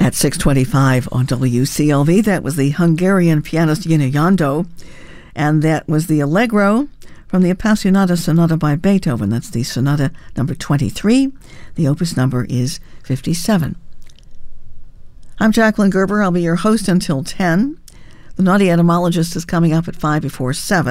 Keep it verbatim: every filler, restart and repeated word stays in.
At six twenty-five on W C L V, that was the Hungarian pianist Jenő Jandó, and that was the Allegro from the Appassionata Sonata by Beethoven. That's the Sonata number twenty-three. The opus number is fifty-seven. I'm Jacqueline Gerber. I'll be your host until ten. The Naughty Etymologist is coming up at five before seven.